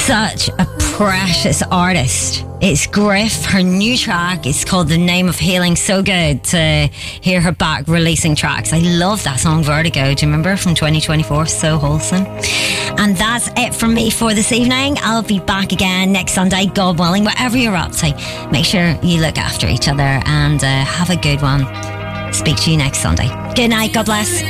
Such a precious artist. It's Griff. Her new track is called The Name of Healing. So good to hear her back releasing tracks. I love that song Vertigo. Do you remember from 2024? So wholesome. And that's it from me for this evening. I'll be back again next Sunday, God willing. Whatever you're up to, make sure you look after each other and have a good one. Speak to you next Sunday. Good night. God bless.